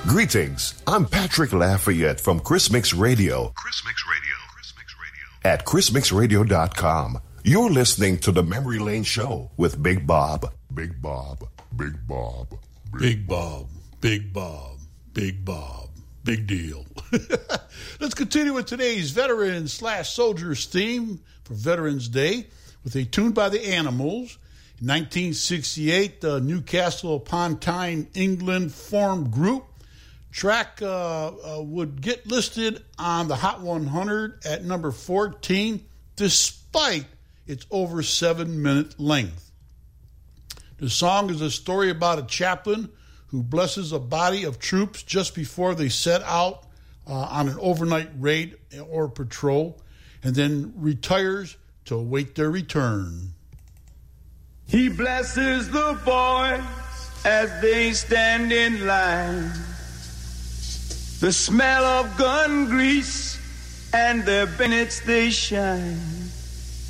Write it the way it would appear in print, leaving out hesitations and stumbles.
Greetings, I'm Patrick Lafayette from Chris Mix Radio. At chrismixradio.com. You're listening to the Memory Lane Show with Big Bob. Big Bob. Big Bob. Big Bob. Big Bob. Big Bob. Big deal. Let's continue with today's veteran/soldiers theme for Veterans Day with a tune by the Animals. In 1968, the Newcastle upon Tyne, England formed group. Track would get listed on the Hot 100 at number 14, despite its over 7-minute length. The song is a story about a chaplain who blesses a body of troops just before they set out on an overnight raid or patrol, and then retires to await their return. He blesses the boys as they stand in line. The smell of gun grease and their bayonets they shine.